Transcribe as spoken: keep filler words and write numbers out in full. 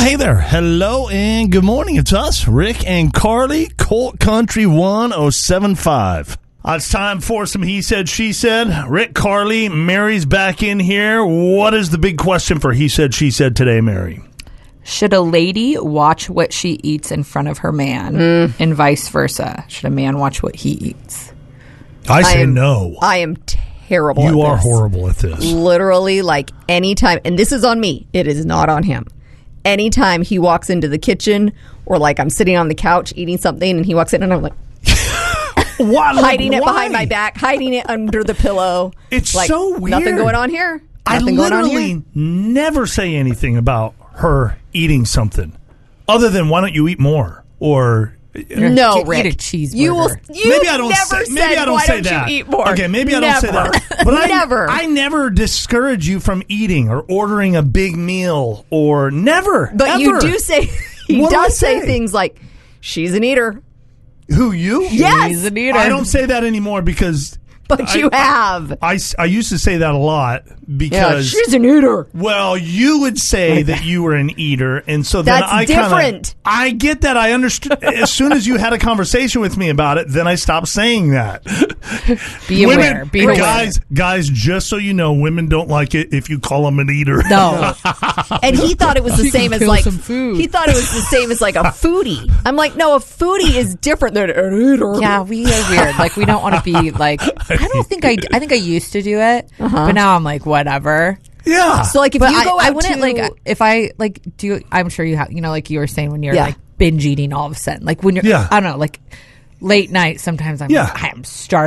hey there. Hello and good morning. It's us, Rick and Carly, Colt Country one oh seven point five. Uh, it's time for some He Said, She Said. Rick, Carly, Mary's back in here. What is the big question for He Said, She Said today, Mary? Should a lady watch what she eats in front of her man mm. and vice versa? Should a man watch what he eats? I say I am, no. I am terrible you at this. You are horrible at this. Literally, like, anytime, and this is on me. It is not on him. Anytime he walks into the kitchen or, like, I'm sitting on the couch eating something and he walks in and I'm like... Why? Like, hiding it why? behind my back, hiding it under the pillow. It's like, so weird. Nothing going on here. I Nothing literally going on here. never say anything about her eating something other than why don't you eat more or no eat Rick a cheeseburger. you will you maybe I don't never say, maybe said, I don't why say don't that. You eat more? Okay, maybe I never. don't say that. But never. I, I never discourage you from eating or ordering a big meal or never. But ever. you do say he What do I does say? say things like she's an eater. Who, you? Yes. She's an eater. I don't say that anymore because But I, you have. I, I used to say that a lot because yeah, she's an eater. well, you would say that you were an eater, and so then That's I different. Kinda, I get that. I understood. As soon as you had a conversation with me about it, then I stopped saying that. Be women, aware. Be aware. guys, guys, just so you know, women don't like it if you call them an eater. No. And he thought it was the She same can as kill like some food. he thought it was the same as like a foodie. I'm like, no, a foodie is different than an eater. Yeah, we are weird. Like, we don't want to be like, I don't think I, I think I used to do it, uh-huh. but now I'm like, whatever. Yeah. So like if But you I, go out I wouldn't to, like, if I like do, I'm sure you have, you know, like you were saying when you're Yeah. like binge eating all of a sudden, like when you're, Yeah. I don't know, like late night, sometimes I'm Yeah. like, I'm starving.